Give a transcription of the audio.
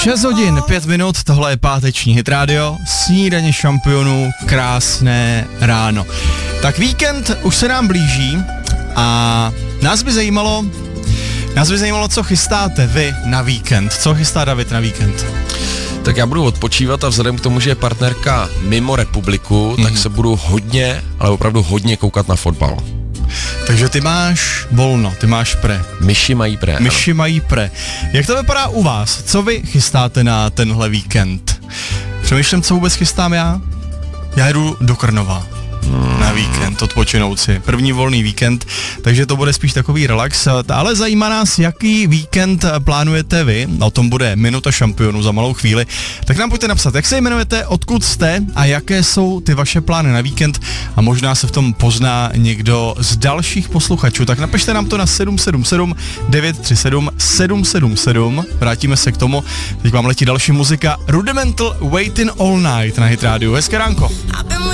6 hodin, 5 minut, tohle je páteční Hit Radio, snídaně šampionů, krásné ráno. Tak víkend už se nám blíží a nás by zajímalo, co chystáte vy na víkend. Co chystá David na víkend? Tak já budu odpočívat a vzhledem k tomu, že je partnerka mimo republiku, tak se budu hodně, ale opravdu hodně koukat na fotbal. Takže ty máš volno, ty máš pre. Myši mají pre. Jak to vypadá u vás? Co vy chystáte na tenhle víkend? Přemýšlím, co vůbec chystám já. Já jdu do Krnova na víkend, odpočinout si. První volný víkend, takže to bude spíš takový relax. Ale zajímá nás, jaký víkend plánujete vy. O tom bude Minuta šampionů za malou chvíli. Tak nám pojďte napsat, jak se jmenujete, odkud jste a jaké jsou ty vaše plány na víkend a možná se v tom pozná někdo z dalších posluchačů. Tak napište nám to na 777 937 777. Vrátíme se k tomu. Teď vám letí další muzika Rudimental Waiting All Night na Hit Radio. Hezké ránko.